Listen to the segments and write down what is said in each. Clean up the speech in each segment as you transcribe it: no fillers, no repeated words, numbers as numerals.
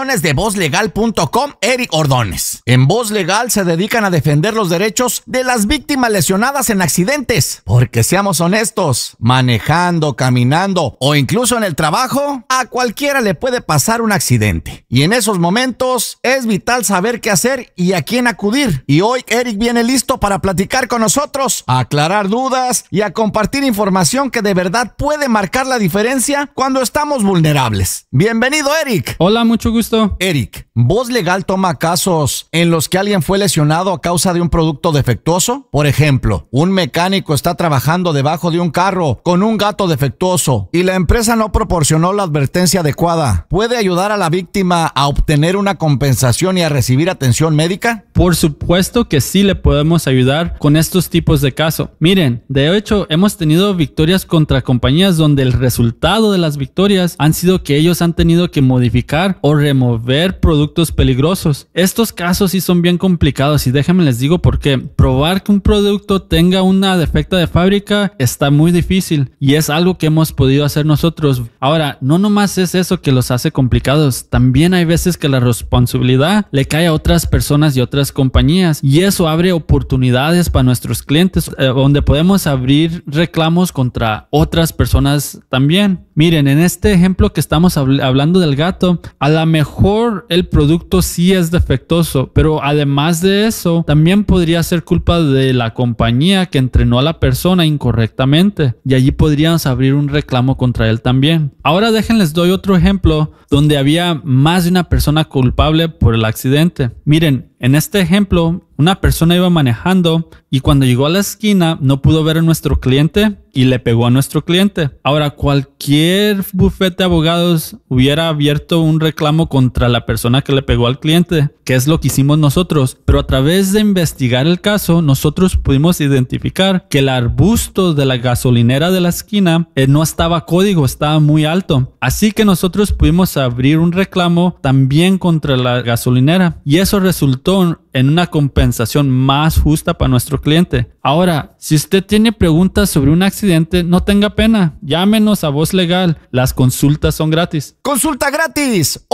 instalaciones de VozLegal.com, Eric Ordones. En Voz Legal se dedican a defender los derechos de las víctimas lesionadas en accidentes. Porque seamos honestos, manejando, caminando o incluso en el trabajo, a cualquiera le puede pasar un accidente. Y en esos momentos es vital saber qué hacer y a quién acudir. Y hoy Eric viene listo para platicar con nosotros, a aclarar dudas y a compartir información que de verdad puede marcar la diferencia cuando estamos vulnerables. Bienvenido, Eric. Hola, mucho gusto. Eric, ¿Voz Legal toma casos en los que alguien fue lesionado a causa de un producto defectuoso? Por ejemplo, un mecánico está trabajando debajo de un carro con un gato defectuoso y la empresa no proporcionó la advertencia adecuada. ¿Puede ayudar a la víctima a obtener una compensación y a recibir atención médica? Por supuesto que sí le podemos ayudar con estos tipos de casos. Miren, de hecho, hemos tenido victorias contra compañías donde el resultado de las victorias han sido que ellos han tenido que modificar o remover productos peligrosos. Estos casos sí son bien complicados y déjenme les digo por qué. Probar que un producto tenga una defecta de fábrica está muy difícil y es algo que hemos podido hacer nosotros. Ahora, no nomás es eso que los hace complicados, también hay veces que la responsabilidad le cae a otras personas y otras compañías y eso abre oportunidades para nuestros clientes donde podemos abrir reclamos contra otras personas también. Miren, en este ejemplo que estamos hablando del gato, a lo mejor el producto sí es defectuoso, pero además de eso, también podría ser culpa de la compañía que entrenó a la persona incorrectamente y allí podríamos abrir un reclamo contra él también. Ahora déjenles doy otro ejemplo donde había más de una persona culpable por el accidente. Miren, en este ejemplo, una persona iba manejando y cuando llegó a la esquina no pudo ver a nuestro cliente y le pegó a nuestro cliente. Ahora, cualquier bufete de abogados hubiera abierto un reclamo contra la persona que le pegó al cliente, que es lo que hicimos nosotros. Pero a través de investigar el caso, nosotros pudimos identificar que el arbusto de la gasolinera de la esquina no estaba a código, estaba muy alto. Así que nosotros pudimos abrir un reclamo también contra la gasolinera y eso resultó en una compensación más justa para nuestro cliente. Ahora, si usted tiene preguntas sobre un accidente, no tenga pena. Llámenos a Voz Legal. Las consultas son gratis. ¡Consulta gratis!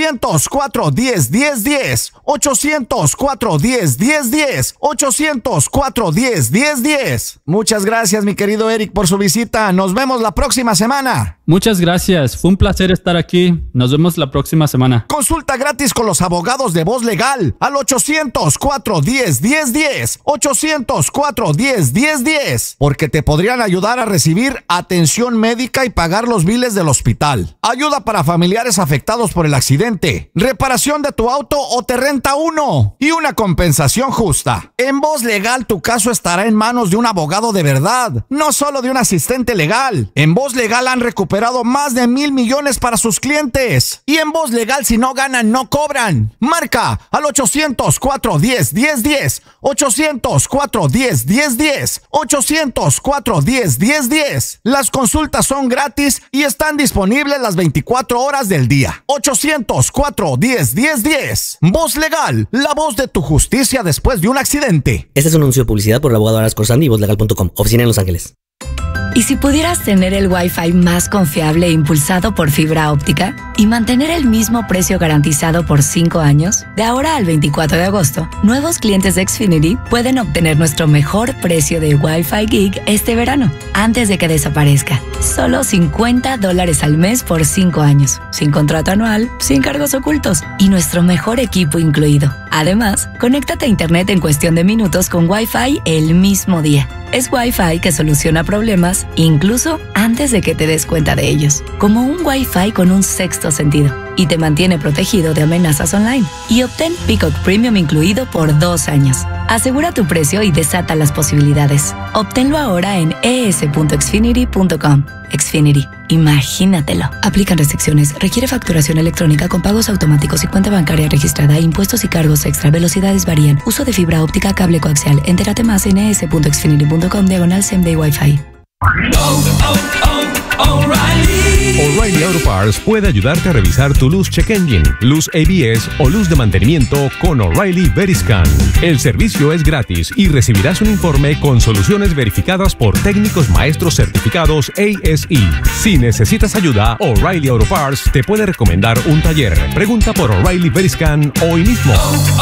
800-410-1010. 800-410-1010. 800-410-1010. Muchas gracias, mi querido Eric, por su visita. Nos vemos la próxima semana. Muchas gracias. Fue un placer estar aquí. Nos vemos la próxima semana. Consulta gratis con los abogados de Voz Legal al 800-410-1010. 800-410-1010. Porque te podrían ayudar a recibir atención médica y pagar los biles del hospital. Ayuda para familiares afectados por el accidente. Reparación de tu auto o te renta uno. Y una compensación justa. En Voz Legal tu caso estará en manos de un abogado de verdad, no solo de un asistente legal. En Voz Legal han recuperado más de 1,000 millones para sus clientes. Y en Voz Legal si no ganan, no cobran. Marca al 800-410-1010. 800-410-1010. 800-410-1010. Las consultas son gratis y están disponibles las 24 horas del día. 800-410-1010. Voz Legal, la voz de tu justicia después de un accidente. Este es un anuncio de publicidad por el abogado Aras Corsandi y VozLegal.com, oficina en Los Ángeles. ¿Y si pudieras tener el Wi-Fi más confiable e impulsado por fibra óptica y mantener el mismo precio garantizado por 5 años? De ahora al 24 de agosto, nuevos clientes de Xfinity pueden obtener nuestro mejor precio de Wi-Fi Gig este verano, antes de que desaparezca. Solo $50 al mes por 5 años, sin contrato anual, sin cargos ocultos y nuestro mejor equipo incluido. Además, conéctate a internet en cuestión de minutos con Wi-Fi el mismo día. Es Wi-Fi que soluciona problemas incluso antes de que te des cuenta de ellos. Como un Wi-Fi con un sexto sentido y te mantiene protegido de amenazas online. Y obtén Peacock Premium incluido por 2 años. Asegura tu precio y desata las posibilidades. Obténlo ahora en es.xfinity.com. Xfinity. Imagínatelo. Aplican restricciones. Requiere facturación electrónica con pagos automáticos y cuenta bancaria registrada. Impuestos y cargos extra. Velocidades varían. Uso de fibra óptica, cable coaxial. Entérate más en es.xfinity.com/same day Wi-Fi. O'Reilly. O'Reilly Auto Parts puede ayudarte a revisar tu luz check engine, luz ABS o luz de mantenimiento con O'Reilly Veriscan. El servicio es gratis y recibirás un informe con soluciones verificadas por técnicos maestros certificados ASE. Si necesitas ayuda, O'Reilly Auto Parts te puede recomendar un taller. Pregunta por O'Reilly Veriscan hoy mismo.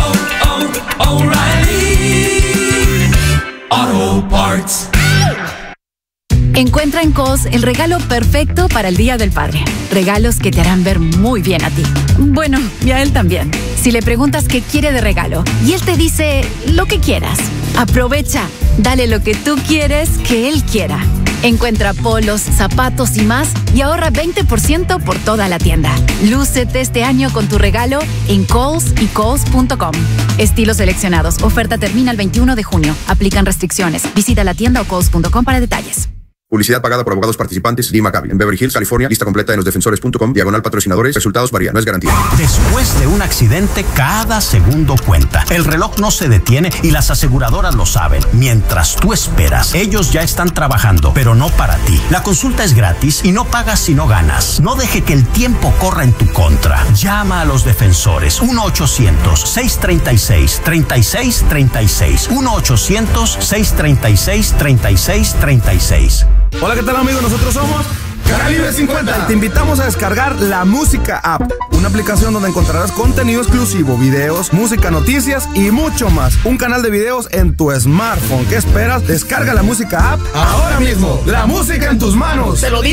O'Reilly Auto Parts. Encuentra en Kohl's el regalo perfecto para el Día del Padre. Regalos que te harán ver muy bien a ti. Bueno, y a él también. Si le preguntas qué quiere de regalo y él te dice lo que quieras, aprovecha. Dale lo que tú quieres que él quiera. Encuentra polos, zapatos y más y ahorra 20% por toda la tienda. Lúcete este año con tu regalo en Kohl's y Kohl's.com. Estilos seleccionados. Oferta termina el 21 de junio. Aplican restricciones. Visita la tienda o Kohl's.com para detalles. Publicidad pagada por abogados participantes. Lee Maccabi. En Beverly Hills, California. Lista completa en losdefensores.com. /patrocinadores. Resultados varían. No es garantía. Después de un accidente, cada segundo cuenta. El reloj no se detiene y las aseguradoras lo saben. Mientras tú esperas, ellos ya están trabajando, pero no para ti. La consulta es gratis y no pagas si no ganas. No deje que el tiempo corra en tu contra. Llama a los defensores. 1-800-636-3636. 1-800-636-3636. Hola, ¿qué tal, amigos? Nosotros somos Calibre 50. Te invitamos a descargar la Música App, una aplicación donde encontrarás contenido exclusivo, videos, música, noticias y mucho más. Un canal de videos en tu smartphone. ¿Qué esperas? Descarga la Música App ahora mismo. La música en tus manos. Te lo digo.